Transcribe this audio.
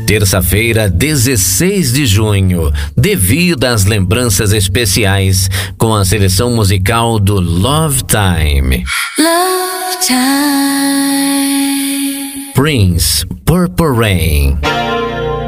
Terça-feira, 16 de junho, devido às lembranças especiais com a seleção musical do Love Time. Love Time. Prince, Purple Rain.